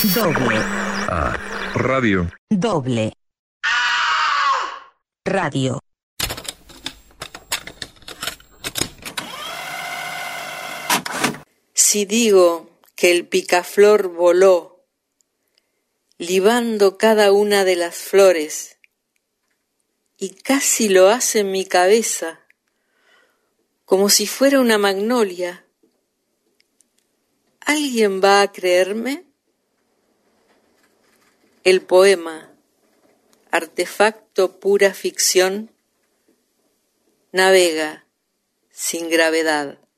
Doble. Radio. Doble. Radio. Si digo que el picaflor voló, libando cada una de las flores, y casi lo hace en mi cabeza, como si fuera una magnolia, ¿alguien va a creerme? El poema, artefacto pura ficción, navega sin gravedad.